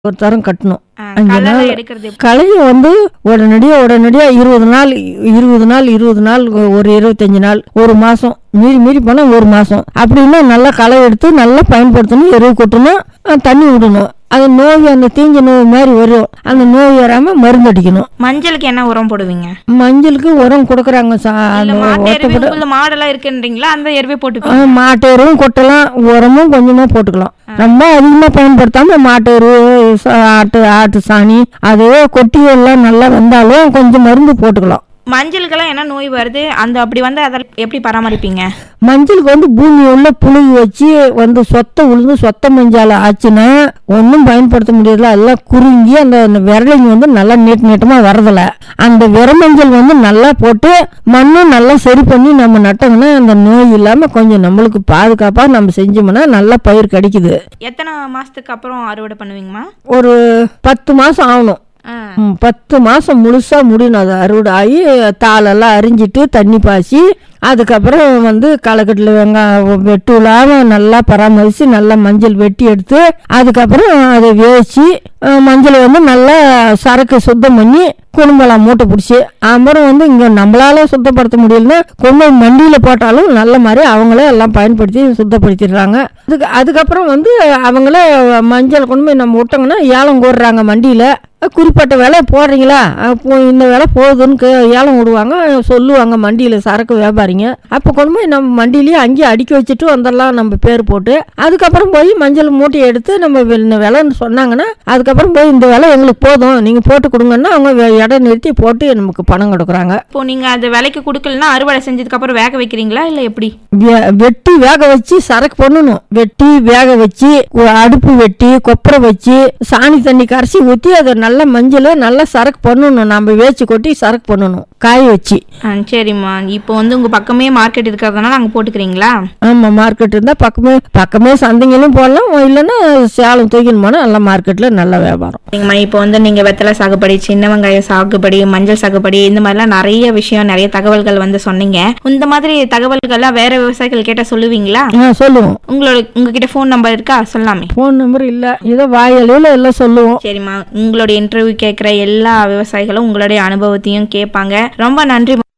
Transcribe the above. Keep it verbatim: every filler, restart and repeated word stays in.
ஒரு தரம் கட்டணும். ஆ, அஞ்சு கலரை நாள் எடுக்கிறது எப்படி? களையை வந்து உடனடியா உடனடியா இருபது நாள் இருபது நாள் இருபது நாள் ஒரு இருபத்தஞ்சு நாள் ஒரு மாசம் மீறி மீறி போனா ஒரு மாசம் அப்படின்னா நல்லா களை எடுத்து நல்லா பயன்படுத்தணும். எருவு கொட்டணும், அஹ் தண்ணி விடணும். அது நோய் அந்த தீஞ்ச நோய் மாதிரி வரும். அந்த நோய் வராம மருந்து அடிக்கணும். மஞ்சளுக்கு என்ன உரம் போடுவீங்க? மஞ்சளுக்கு உரம் கொடுக்குறாங்க. சா- இல்ல அந்த மாட்டு எருவே ஒட்டப்பட உங்களுது மாடெல்லாம் இருக்குன்றீங்களா? அந்த எருவே போட்டு ஆஹ் மாட்டு எருவும் கொட்டலாம், உரமும் கொஞ்சமா போட்டுக்கலாம். ரொம்ப அதிகமா பயன்படுத்தாம மாட்டு எரு, சா- ஆட்டு ஆட்டு சாணி அதுவே கொட்டி எல்லாம் நல்லா வந்தாலும் கொஞ்சம் மருந்து போட்டுக்கலாம். மஞ்சளுக்கெல்லாம் என்ன நோய் வருது? அந்த அப்படி வந்து அதை எப்படி பராமரிப்பீங்க? மஞ்சளுக்கு வந்து பூமி உள்ள புழுகு வச்சு வந்து சொத்தை உழுந்து சொத்த மஞ்சால ஆச்சுன்னா ஒன்றும் பயன்படுத்த முடியல. அதெல்லாம் குறுங்கி அந்த விரலிங்க வந்து நல்லா நீட் நீட்டமா வரதில்ல. அந்த விரமஞ்சள் வந்து நல்லா போட்டு மண்ணும் நல்லா சரி பண்ணி நம்ம நட்டோம்னா அந்த நோய் இல்லாம கொஞ்சம் நம்மளுக்கு பாதுகாப்பா நம்ம செஞ்சோம்னா நல்லா பயிர் கிடைக்குது. எத்தனை மாசத்துக்கு அப்புறம் அறுவடை பண்ணுவீங்கம்மா? ஒரு பத்து மாசம் ஆகணும். ஆ, ம், பத்து மாசம் முழுசா முடியணும். அது அறுவடை ஆகி தாளெல்லாம் அரிஞ்சிட்டு தண்ணி பாய்ச்சி அதுக்கப்புறம் வந்து களக்கட்டில் வெங்காயம் வெட்டு விழாம நல்லா பராமரித்து நல்லா மஞ்சள் வெட்டி எடுத்து அதுக்கப்புறம் அதை வேச்சு மஞ்சளை வந்து நல்லா சரக்கு சுத்தம் பண்ணி குடும்பலாம் மூட்டை பிடிச்சி அப்புறம் வந்து இங்கே நம்மளால சுத்தப்படுத்த முடியலன்னா கொண்டு மண்டியில் போட்டாலும் நல்ல மாதிரி அவங்களே எல்லாம் பயன்படுத்தி சுத்தப்படுத்திடுறாங்க. அதுக்கு அதுக்கப்புறம் வந்து அவங்களே மஞ்சள் கொண்டு போய் நம்ம விட்டோங்கன்னா ஏலம் கூடுறாங்க மண்டியில். குறிப்பிட்ட விலை போடுறீங்களா, அப்போ இந்த விலை போகுதுன்னு ஏலம் விடுவாங்க, சொல்லுவாங்க மண்டியில் சரக்கு வியாபாரிங்க. அப்போ கொண்டு போய் நம்ம மண்டியிலேயே அங்கேயே அடுக்கி வச்சுட்டு வந்துடலாம் நம்ம பேர் போட்டு. அதுக்கப்புறம் போய் மஞ்சள் மூட்டையை எடுத்து நம்ம இந்த விலைன்னு சொன்னாங்கன்னா அதுக்கப்புறம் போய் இந்த விலை எங்களுக்கு போதும் நீங்கள் போட்டு கொடுங்கன்னா அவங்க இடம் நிறுத்தி போட்டு நமக்கு பணம் கொடுக்குறாங்க. இப்போ நீங்க அது விலைக்கு கொடுக்கலன்னா அறுவடை செஞ்சதுக்கு அப்புறம் வேக வைக்கிறீங்களா இல்ல எப்படி? வெ- வெட்டி வேக வச்சு சரக்கு பண்ணணும். வெட்டி வேக வச்சு கு- அடுப்பு வெட்டி கொப்பரை வச்சு சாணி தண்ணி கரைச்சி ஊற்றி அதை நல்லா மஞ்சள் நல்லா சரக்கு பண்ணணும். நம்ம வேச்சு கொட்டி சரக்கு பண்ணணும் காய வச்சு. ஆ, சரிம்மா. இப்போ வந்து உங்க பக்கமே மார்க்கெட் இருக்கிறதுனால அங்க போட்டுக்கிறீங்களா? ஆமாம், மார்க்கெட் இருந்தால் பக்கமே பக்கமே சந்தைங்களும் போடலாம், இல்லைன்னா சேலம் தூக்கின்னு போனால் நல்லா மார்க்கெட்டில் நல்ல வியாபாரம். சரிங்கம்மா, இப்போ வந்து நீங்க வெத்தலை சாகுபடி, சின்ன வெங்காய சாகுபடி, மஞ்சள் சாகுபடி, இந்த மாதிரிலாம் நிறைய விஷயம் நிறைய தகவல்கள் வந்து சொன்னீங்க. இந்த மாதிரி தகவல்கள்லாம் வேற விவசாயிகள் கேட்ட சொல்லுவீங்களா? ஆ சொல்லுவோம். உங்களோட உங்ககிட்ட ஃபோன் நம்பர் இருக்கா? சொல்லாமே. ஃபோன் நம்பர் இல்லை, ஏதோ வாயலையில் எல்லாம் சொல்லுவோம். சரிம்மா, உங்களுடைய இன்டர்வியூ கேட்குற எல்லா விவசாயிகளும் உங்களுடைய அனுபவத்தையும் கேட்பாங்க. ரொம்ப நன்றி.